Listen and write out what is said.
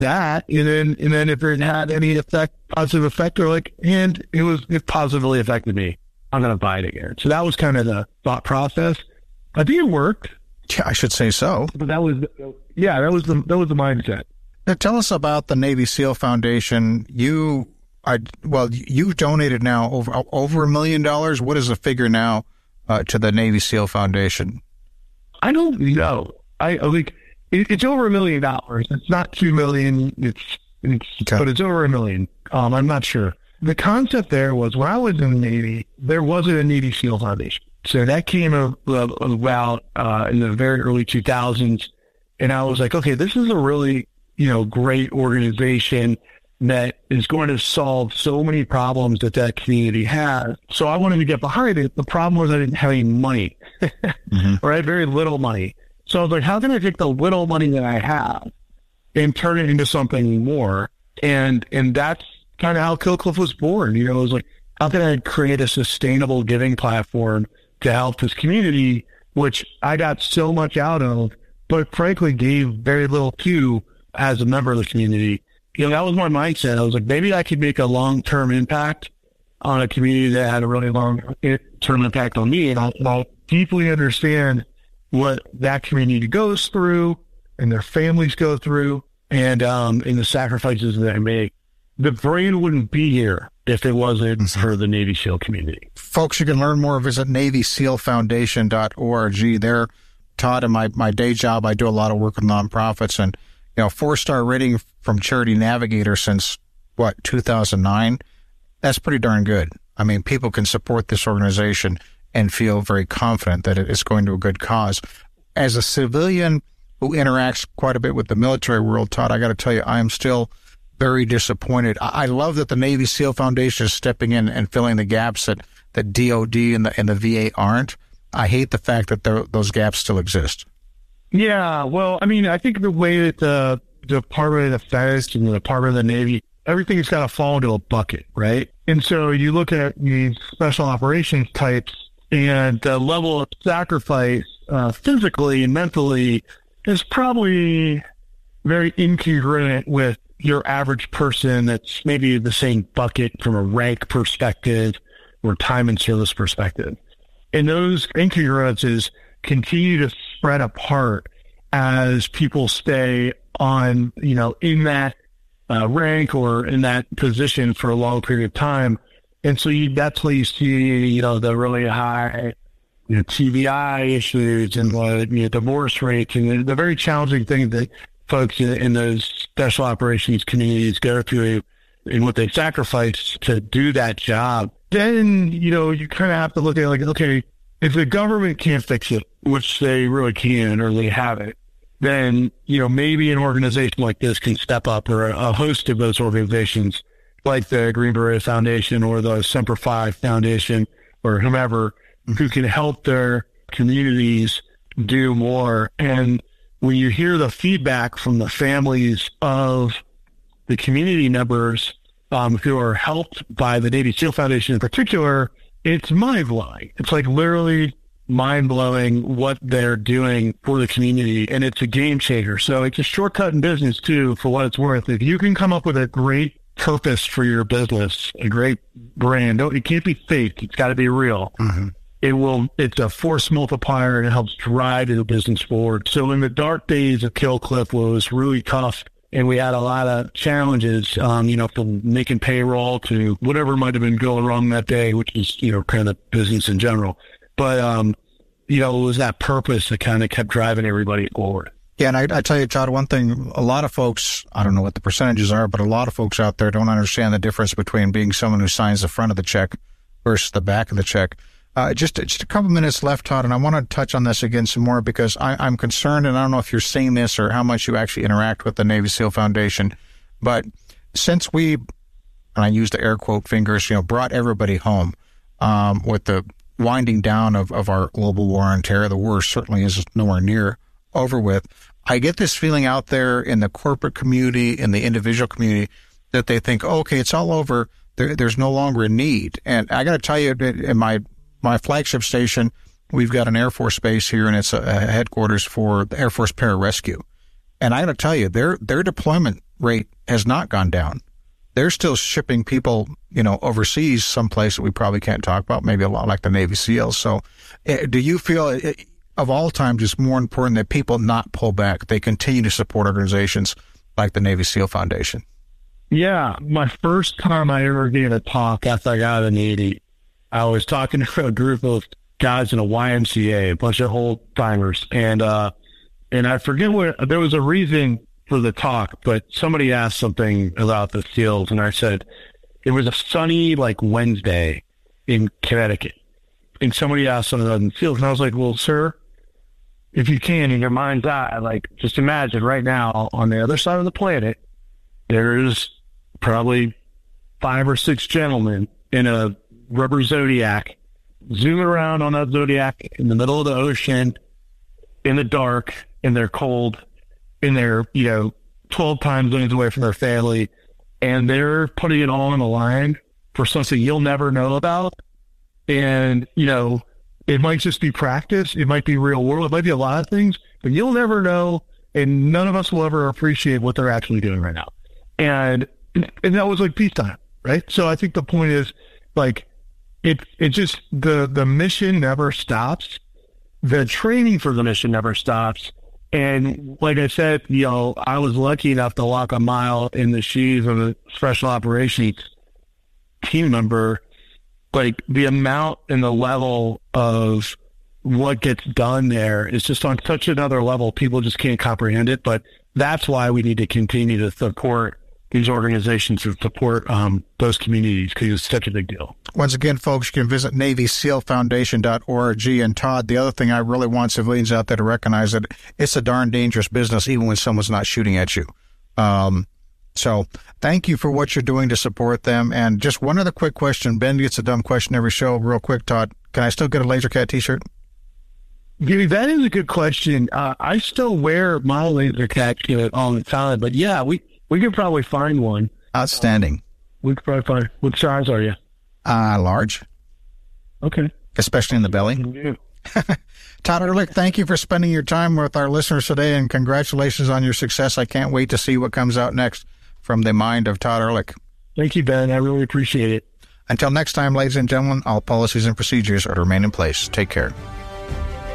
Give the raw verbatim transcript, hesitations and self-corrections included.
that. And then, and then if it had any effect, positive effect, or like, and it was, it positively affected me, I'm going to buy it again. So that was kind of the thought process. I think it worked. Yeah, I should say so. But that was, yeah, that was the, that was the mindset. Now, tell us about the Navy SEAL Foundation. You, I, well, you've donated now over, over a million dollars. What is the figure now uh, to the Navy SEAL Foundation? I don't know. I, I think it, it's over a million dollars. It's not two million. It's, it's okay. But it's over a million. Um, I'm not sure. The concept there was when I was in the Navy, there wasn't a Navy SEAL Foundation. So that came about uh, in the very early two thousands. And I was like, okay, this is a really, you know, great organization that is going to solve so many problems that that community has. So I wanted to get behind it. The problem was I didn't have any money, mm-hmm. or I had very little money. So I was like, how can I take the little money that I have and turn it into something more? And, and that's kind of how Killcliff was born. You know, it was like, how can I create a sustainable giving platform to help this community, which I got so much out of, but frankly gave very little to as a member of the community. You know, that was my mindset. I was like, maybe I could make a long-term impact on a community that had a really long-term impact on me. And I, and I deeply understand what that community goes through and their families go through, and, um, and the sacrifices that they make. The brand wouldn't be here if it wasn't for the Navy SEAL community. Folks, you can learn more. Visit Navy SEAL Foundation dot org. There, Todd, in my, my day job, I do a lot of work with nonprofits, and, you know, four-star rating from Charity Navigator since, what, two thousand nine? That's pretty darn good. I mean, people can support this organization and feel very confident that it is going to a good cause. As a civilian who interacts quite a bit with the military world, Todd, I got to tell you, I am still very disappointed. I love that the Navy SEAL Foundation is stepping in and filling the gaps that, that D O D and the, and the V A aren't. I hate the fact that there, those gaps still exist. Yeah, well, I mean, I think the way that the Department of Defense and the Department of the Navy, everything's got to fall into a bucket, right? And so you look at these special operations types, and the level of sacrifice uh, physically and mentally is probably very incongruent with your average person that's maybe the same bucket from a rank perspective or time and service perspective. And those incongruences continue to spread apart as people stay on, you know, in that uh, rank or in that position for a long period of time. And so you, that's why you see, you know, the really high, you know, T B I issues and the, you know, divorce rates and the, the very challenging thing that folks in, in those special operations communities go through and what they sacrifice to do that job. Then, you know, you kind of have to look at it like, okay, if the government can't fix it, which they really can or they haven't, then, you know, maybe an organization like this can step up, or a, a host of those organizations like the Green Beret Foundation or the Semper Fi Foundation or whomever, who can help their communities do more. And when you hear the feedback from the families of the community members um, who are helped by the Navy SEAL Foundation in particular, it's mind-blowing. It's like literally mind-blowing what they're doing for the community, and it's a game changer. So it's a shortcut in business, too, for what it's worth. If you can come up with a great purpose for your business, a great brand, don't, it can't be fake. It's got to be real. Mm-hmm. It will, it's a force multiplier, and it helps drive the business forward. So in the dark days of Killcliff, where it was really tough and we had a lot of challenges, um, you know, from making payroll to whatever might have been going wrong that day, which is, you know, kind of business in general. But, um, you know, it was that purpose that kind of kept driving everybody forward. Yeah, and I, I tell you, Todd, one thing, a lot of folks, I don't know what the percentages are, but a lot of folks out there don't understand the difference between being someone who signs the front of the check versus the back of the check. Uh, just, just a couple minutes left, Todd, and I want to touch on this again some more because I, I'm concerned, and I don't know if you're seeing this or how much you actually interact with the Navy SEAL Foundation, but since we, and I use the air quote fingers, you know, brought everybody home um, with the winding down of, of our global war on terror, the war certainly is nowhere near over with. I get this feeling out there in the corporate community, in the individual community, that they think, oh, okay, it's all over. There, there's no longer a need. And I got to tell you, in my My flagship station, we've got an Air Force base here, and it's a, a headquarters for the Air Force Pararescue. And I got to tell you, their their deployment rate has not gone down. They're still shipping people, you know, overseas, someplace that we probably can't talk about, maybe a lot like the Navy SEALs. So uh, do you feel it, of all times it's more important that people not pull back, they continue to support organizations like the Navy SEAL Foundation? Yeah. My first time I ever gave a talk after I got out of the Navy, I was talking to a group of guys in a Y M C A, a bunch of old timers. And, uh, and I forget what, there was a reason for the talk, but somebody asked something about the SEALs, and I said, it was a sunny, like, Wednesday in Connecticut. And somebody asked something about the SEALs, and I was like, well, sir, if you can, in your mind's eye, like, just imagine right now on the other side of the planet, there's probably five or six gentlemen in a rubber Zodiac, zooming around on that Zodiac in the middle of the ocean, in the dark, and they're cold, and they're, you know, twelve time zones away from their family, and they're putting it all on the line for something you'll never know about. And, you know, it might just be practice. It might be real world. It might be a lot of things, but you'll never know. And none of us will ever appreciate what they're actually doing right now. And, and that was like peacetime, right? So I think the point is, like, it, it just, the, the mission never stops. The training for the mission never stops. And like I said, you know, I was lucky enough to walk a mile in the shoes of a special operations team member. Like, the amount and the level of what gets done there is just on such another level. People just can't comprehend it. But that's why we need to continue to support these organizations and support um, those communities, because it's such a big deal. Once again, folks, you can visit Navy SEAL Foundation dot org. And Todd, the other thing I really want civilians out there to recognize that it's a darn dangerous business, even when someone's not shooting at you. Um, so thank you for what you're doing to support them. And just one other quick question. Ben gets a dumb question every show. Real quick, Todd, can I still get a LaserCat t-shirt? Gary, that is a good question. Uh, I still wear my LaserCat kit all the time, but yeah, we, we could probably find one. Outstanding. We could probably find. What size are you? Uh, large. Okay. Especially in the belly. Todd Ehrlich, thank you for spending your time with our listeners today, and congratulations on your success. I can't wait to see what comes out next from the mind of Todd Ehrlich. Thank you, Ben. I really appreciate it. Until next time, ladies and gentlemen, all policies and procedures are to remain in place. Take care.